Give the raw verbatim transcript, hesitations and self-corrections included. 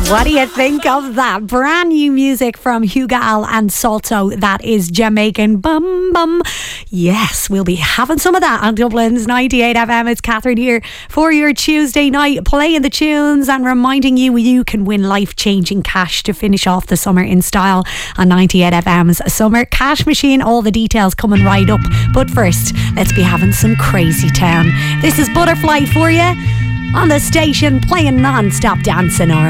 What do you think of that? Brand new music from Hugal and Salto. That is Jamaican Bum Bum. Yes, we'll be having some of that on Dublin's ninety-eight F M. It's Catherine here for your Tuesday night, playing the tunes and reminding you you can win life-changing cash to finish off the summer in style on ninety-eight F M's Summer Cash Machine. All the details coming right up. But first, let's be having some Crazy Town. This is Butterfly for you on the station, playing non-stop dancing. Or